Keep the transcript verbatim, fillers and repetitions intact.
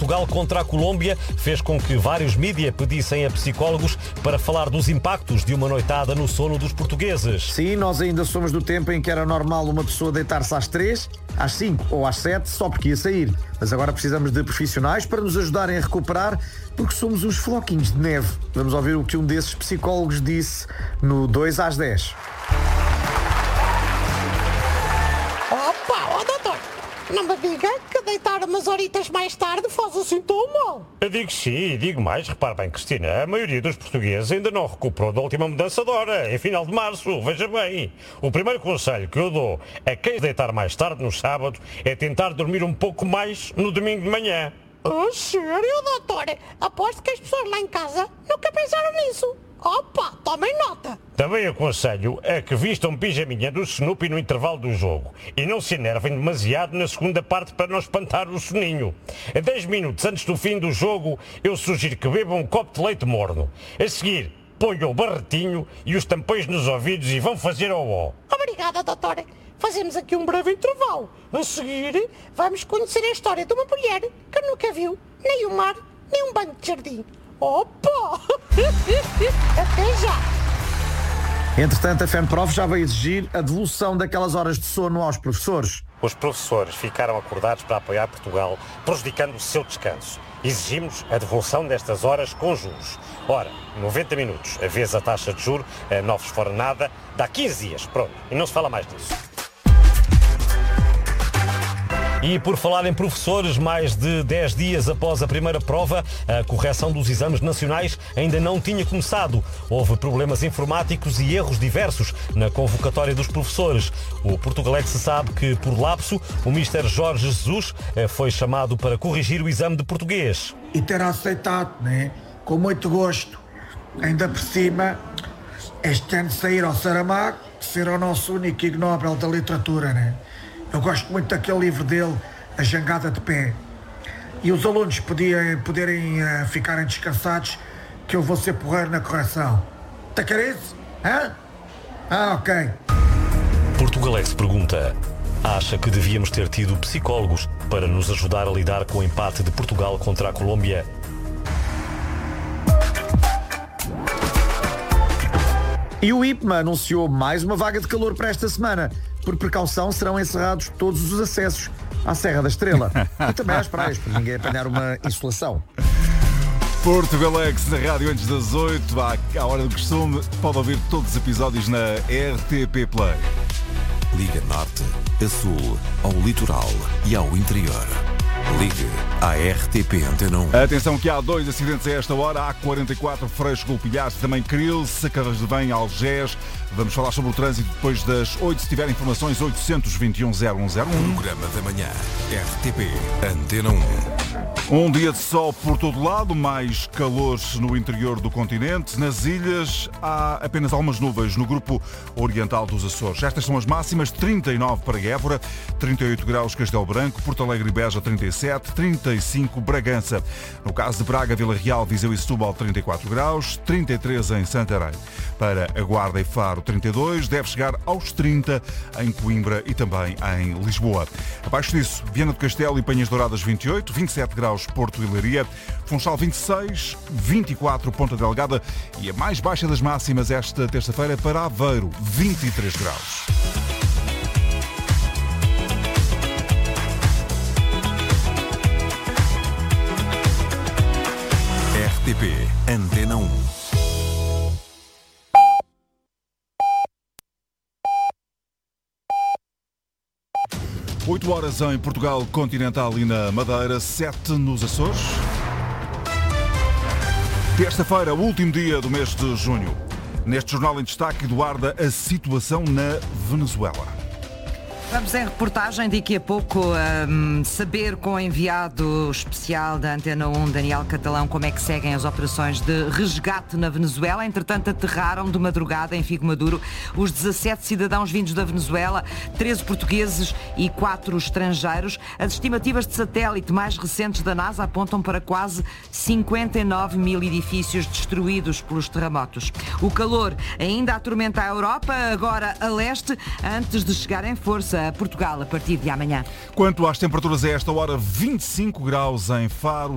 Portugal contra a Colômbia fez com que vários mídia pedissem a psicólogos para falar dos impactos de uma noitada no sono dos portugueses. Sim, nós ainda somos do tempo em que era normal uma pessoa deitar-se às três, às cinco ou às sete só porque ia sair. Mas agora precisamos de profissionais para nos ajudarem a recuperar, porque somos uns floquinhos de neve. Vamos ouvir o que um desses psicólogos disse no dois às dez. Opa, ó doutor, não me diga que deitar umas horitas mais tarde faz assim tão mal. Eu digo sim, digo mais. Repare bem, Cristina, a maioria dos portugueses ainda não recuperou da última mudança de hora, em final de março. Veja bem, o primeiro conselho que eu dou a quem deitar mais tarde no sábado é tentar dormir um pouco mais no domingo de manhã. Oh, sério, doutor? Aposto que as pessoas lá em casa nunca pensaram nisso. Opa, tomem nota. Também aconselho a que vistam pijaminha do Snoopy no intervalo do jogo e não se enervem demasiado na segunda parte para não espantar o soninho. A dez minutos antes do fim do jogo, eu sugiro que bebam um copo de leite morno. A seguir, ponham o barretinho e os tampões nos ouvidos e vão fazer ó-ó. Obrigada, doutor. Fazemos aqui um breve intervalo. A seguir, vamos conhecer a história de uma mulher que nunca viu nem um mar, nem um banco de jardim. Opa! Até já! Entretanto, a FEMPROF já veio exigir a devolução daquelas horas de sono aos professores. Os professores ficaram acordados para apoiar Portugal, prejudicando o seu descanso. Exigimos a devolução destas horas com juros. Ora, noventa minutos, a vez a taxa de juros, não vos for nada, dá quinze dias, pronto, e não se fala mais disso. E por falar em professores, mais de dez dias após a primeira prova, a correção dos exames nacionais ainda não tinha começado. Houve problemas informáticos e erros diversos na convocatória dos professores. O Portugalex sabe que, por lapso, o mister Jorge Jesus foi chamado para corrigir o exame de português. E terá aceitado, né? Com muito gosto. Ainda por cima, este ano sair ao Saramago, ser o nosso único Ig Nobel da literatura, né? Eu gosto muito daquele livro dele, A Jangada de Pé. E os alunos podiam, poderem uh, ficarem descansados que eu vou ser porreiro na correção. Tá quer isso? Hã? Ah, ok. Portugalex pergunta: acha que devíamos ter tido psicólogos para nos ajudar a lidar com o empate de Portugal contra a Colômbia? E o I P M A anunciou mais uma vaga de calor para esta semana. Por precaução, serão encerrados todos os acessos à Serra da Estrela e também às praias, para ninguém apanhar uma insolação. Portugalex na rádio antes das oito, à hora do costume, pode ouvir todos os episódios na R T P Play. Liga Norte, a Sul, ao Litoral e ao Interior. Ligue à R T P Antena um. Atenção que há dois acidentes a esta hora. A quarenta e quatro Freixo Golpilhares, também Cril-se, Carrasdevém, Algés. Vamos falar sobre o trânsito depois das oito. Se tiver informações, oitocentos e vinte e um, zero um zero um. Programa da manhã, R T P Antena um. Um dia de sol por todo lado, mais calor no interior do continente. Nas ilhas há apenas algumas nuvens no grupo oriental dos Açores. Estas são as máximas: trinta e nove para Évora, trinta e oito graus Castelo Branco, Porto Alegre e Beja trinta e sete, trinta e cinco Bragança. No caso de Braga, Vila Real, Viseu e Setúbal trinta e quatro graus, trinta e três em Santarém. Para a Guarda e Faro trinta e dois, deve chegar aos trinta em Coimbra e também em Lisboa. Abaixo disso, Viana do Castelo e Penhas Douradas vinte e oito, vinte e sete graus Porto e Leiria, Funchal vinte e seis, vinte e quatro Ponta Delgada e a mais baixa das máximas esta terça-feira para Aveiro, vinte e três graus. R T P Antena um. oito horas em Portugal Continental e na Madeira, sete nos Açores. Terça-feira, último dia do mês de junho. Neste jornal em destaque, Eduarda, a situação na Venezuela. Vamos em reportagem daqui a pouco um, saber com o enviado especial da Antena um, Daniel Catalão, como é que seguem as operações de resgate na Venezuela. Entretanto, aterraram de madrugada em Figo Maduro os dezassete cidadãos vindos da Venezuela, treze portugueses e quatro estrangeiros. As estimativas de satélite mais recentes da NASA apontam para quase cinquenta e nove mil edifícios destruídos pelos terremotos. O calor ainda atormenta a Europa, agora a leste, antes de chegar em força a Portugal a partir de amanhã. Quanto às temperaturas a esta hora, vinte e cinco graus em Faro.